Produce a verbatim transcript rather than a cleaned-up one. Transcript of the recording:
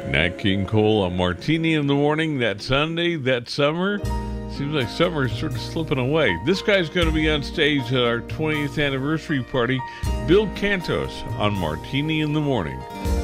Nat King Cole on Martini in the Morning. That Sunday, that summer. Seems like summer is sort of slipping away. This guy's going to be on stage at our twentieth anniversary party. Bill Cantos on Martini in the Morning.